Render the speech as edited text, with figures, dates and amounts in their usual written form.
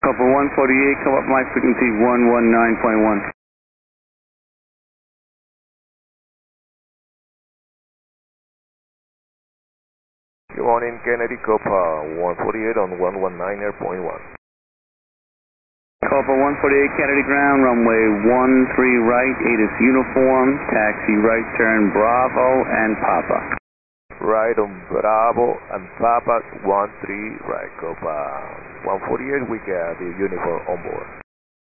Copa 148, come up my frequency 119.1. Good morning, Kennedy Copa 148 on 119.1. Copa 148, Kennedy ground, runway 13 right, 8 is uniform, taxi right turn Bravo and Papa. Right on Bravo and Papa 13 right, Copa 148, we got the uniform on board.